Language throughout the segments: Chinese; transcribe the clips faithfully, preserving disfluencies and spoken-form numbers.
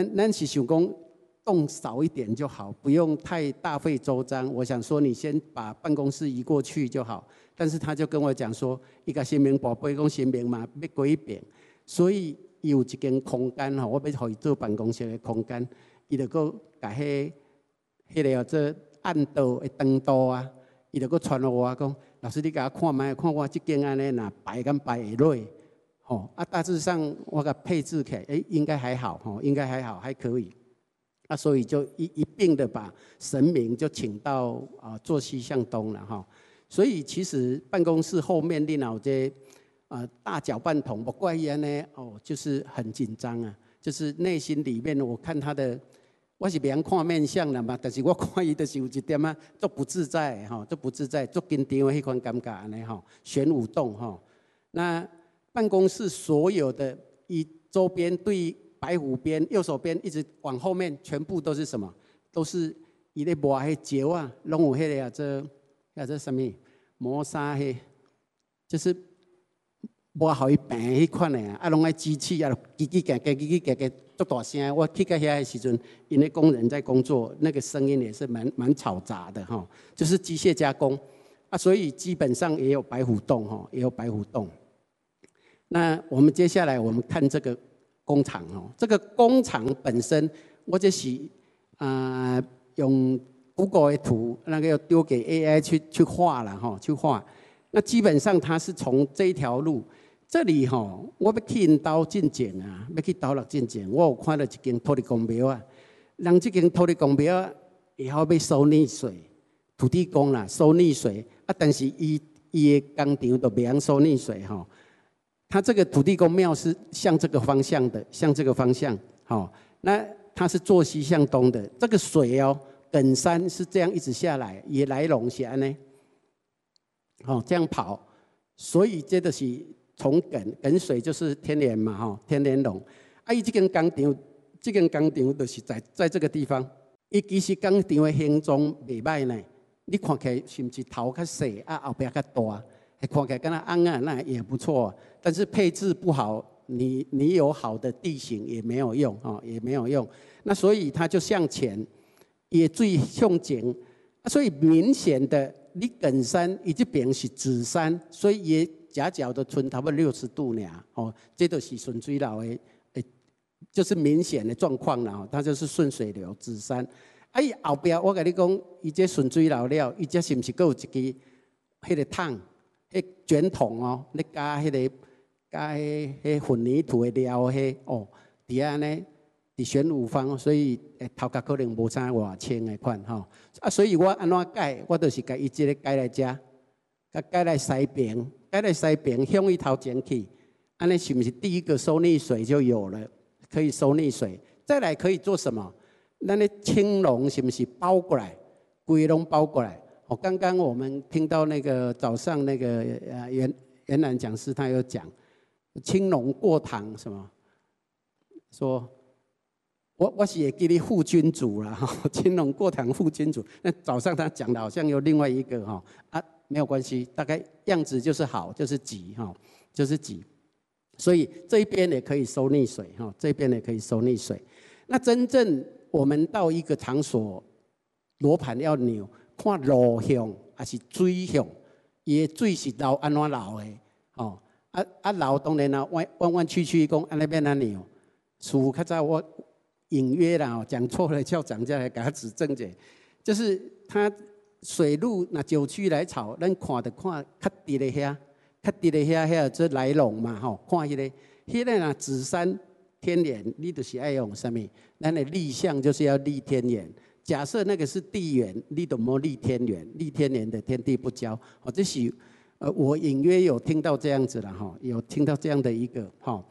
咱咱是想讲动少一点就好，不用太大费周章。我想说，你先把办公室移过去就好。但是他就跟我讲说，伊个新民宝贝讲新民嘛要过一遍，所以有一间空间吼，我要互伊做办公室的空间，伊就搁甲迄迄个做暗道的灯道啊，伊就搁传互我讲，老师你甲我看卖，看我这间安尼若摆敢摆会落，吼啊大致上我甲配置起来，哎应该还好吼，应该还好还可以。啊，所以就一一并的把神明就请到啊坐西向东了哈。所以其实办公室后面你脑这啊大搅拌桶，不怪伊呢哦，就是很紧张啊，就是内心里面我看他的，我是别人看面相了嘛，但是我看伊就是有一点啊，都不自在哈，都不自在，做紧张的迄款尴尬呢哈，玄武洞哈。那办公室所有的以周边对白虎边右手边一直往后面，全部都是什么？都是伊咧磨迄石啊，拢有迄个啊这。叫做什么磨砂迄，就是磨好伊平迄款的啊，啊，拢爱机器啊，叽叽嘎嘎、叽叽嘎嘎，足大声。我去到遐的时阵，因为工人在工作，那个声音也是蛮蛮嘈杂的哈，就是机械加工啊，所以基本上也有白虎洞哈，也有白虎洞。那我们接下来我们看这个工厂哦，这个工厂本身，我就是啊、呃、用。Google 的图那个要丢给 A I 去去画了哈，去画。那基本上它是从这一条路，这里哈，我要去因兜进前啊，要去斗六进前，我有看到一间土地公庙啊。人这间土地公庙以后要收溺水，土地公啦收溺水啊，但是伊伊的工厂都袂晓收溺水哈。它这个土地公庙是向这个方向的，向这个方向，好，那它是坐西向东的，这个水哦。艮山是这样一直下来，也来龙是安呢，哦这样跑，所以这就是从艮艮水就是天连嘛，哈天连龙。啊，伊这间工厂，这间工厂就是在在这个地方。伊其实工厂的形状袂歹呢，你看起来是不是头较细啊，后边较大，还看起来跟它暗暗那也不错。但是配置不好，你你有好的地形也没有用哦，也没有用。那所以它就向前。也最向前，所以明显的，你艮山伊这边是子山，所以也夹角的村差不多六十度呢，哦，这都是顺水流的，诶，就是明显的状况了，它就是顺水流子山。啊，伊后边我跟你讲，伊这顺水流了，伊这是不是还有一支迄个桶，迄卷筒哦，你加迄个加迄迄混凝土的料迄哦，底下呢。伫玄武方，所以诶头壳可能无啥偌清的款吼，啊，所以我安怎改，我就是甲伊即个改来遮，甲改来西边，改来西边向伊头前去，安尼是不是第一个收溺水就有了？可以收溺水，再来可以做什么？咱的青龙是不是包过来，规拢包过来？哦，刚刚我们听到那个早上那个呃袁袁楠讲师他有讲，青龙过堂什么？说。我我是也给你副君主了哈，青龙过堂副君主。那早上他讲的好像有另外一个哈啊，没有关系，大概样子就是好，就是吉哈，就是吉。所以这一边也可以收溺水哈，这边也可以收溺水。那真正我们到一个场所，罗盘要扭，看路向还是水向，伊的水是流安怎流的哦？啊啊流当然啦，弯弯弯曲曲讲安那边安扭，似乎较早我。隐约啦，讲错了，校长再来给他指正者，就是他水路那九曲来草，咱看的看较低的遐，较低的遐遐这来龙嘛吼，看迄、那个，迄个呐子山天眼，你就是爱用什么？咱的立项就是要立天眼。假设那个是地缘，你怎么立天元？立天元的天地不交，哦，这是呃我隐约有听到这样子了哈，有听到这样的一个哈。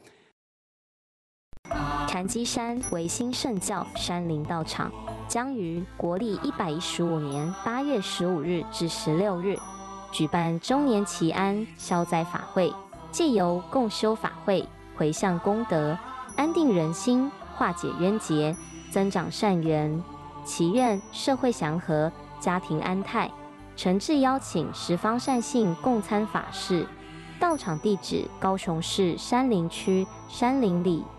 禅机山维新圣教山林道场将于国历一百一十五年八月十五日至十六日举办周年祈安消灾法会，借由共修法会，回向功德，安定人心，化解冤结，增长善缘，祈愿社会祥和，家庭安泰。诚挚邀请十方善信共参法事。道场地址：高雄市山林区山林里